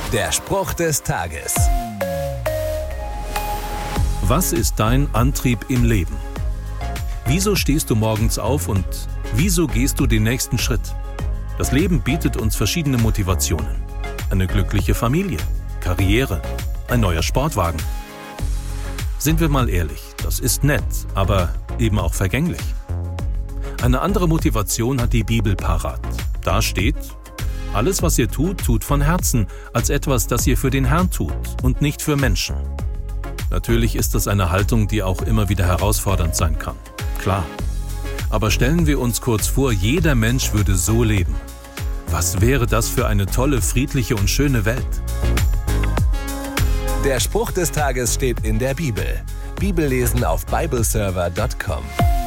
Der Spruch des Tages. Was ist dein Antrieb im Leben? Wieso stehst du morgens auf und wieso gehst du den nächsten Schritt? Das Leben bietet uns verschiedene Motivationen. Eine glückliche Familie, Karriere, ein neuer Sportwagen. Sind wir mal ehrlich, das ist nett, aber eben auch vergänglich. Eine andere Motivation hat die Bibel parat. Da steht: Alles, was ihr tut, tut von Herzen, als etwas, das ihr für den Herrn tut und nicht für Menschen. Natürlich ist das eine Haltung, die auch immer wieder herausfordernd sein kann. Klar. Aber stellen wir uns kurz vor, jeder Mensch würde so leben. Was wäre das für eine tolle, friedliche und schöne Welt? Der Spruch des Tages steht in der Bibel. Bibellesen auf bibleserver.com.